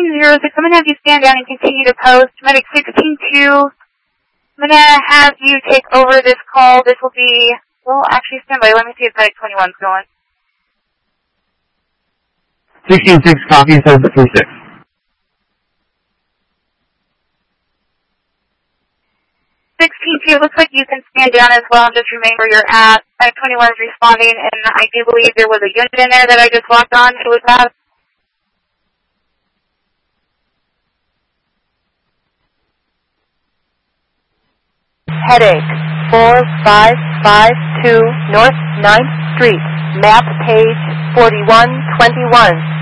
1606, I'm going to have you stand down and continue to post. Medic 162, I'm going to have you take over this call. This will be, well, actually, stand by. Let me see if Medic 21's going. 166 copy, 736. 16-2, looks like you can stand down as well and just remain where you're at. Medic 21 is responding, and I do believe there was a unit in there that I just walked on. Who was that? Headache, 4552 North 9th Street, map page 4121.